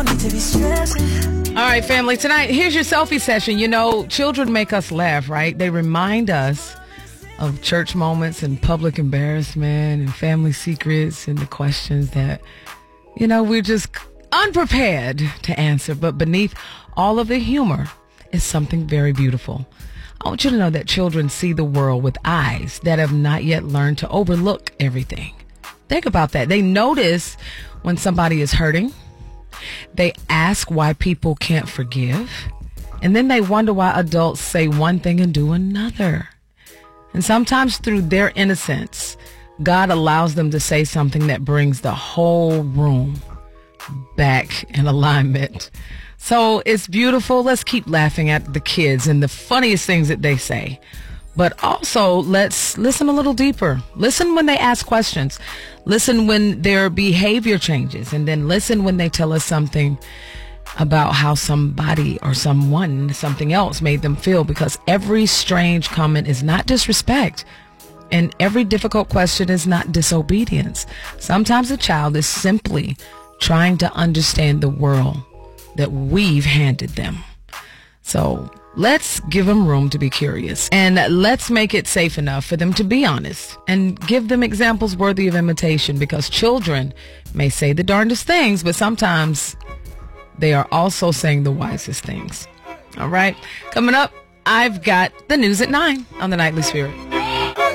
All right, family, tonight, here's your selfie session. You know, children make us laugh, right? They remind us of church moments and public embarrassment and family secrets and the questions that, you know, we're just unprepared to answer. But beneath all of the humor is something very beautiful. I want you to know that children see the world with eyes that have not yet learned to overlook everything. Think about that. They notice when somebody is hurting. They ask why people can't forgive. And then they wonder why adults say one thing and do another. And sometimes through their innocence, God allows them to say something that brings the whole room back in alignment. So it's beautiful. Let's keep laughing at the kids and the funniest things that they say. But also, let's listen a little deeper. Listen when they ask questions. Listen when their behavior changes. And then listen when they tell us something about how somebody or something else made them feel. Because every strange comment is not disrespect. And every difficult question is not disobedience. Sometimes a child is simply trying to understand the world that we've handed them. So let's give them room to be curious, and let's make it safe enough for them to be honest and give them examples worthy of imitation, because children may say the darndest things, but sometimes they are also saying the wisest things. All right. Coming up, I've got the news at 9 on the Nightly Spirit.